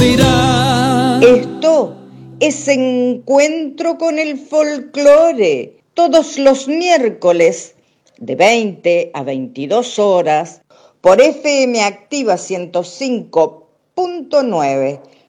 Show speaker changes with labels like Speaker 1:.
Speaker 1: servirá.
Speaker 2: Esto es Encuentro con el Folclore, todos los miércoles de 20 a 22 horas por FM Activa 105.9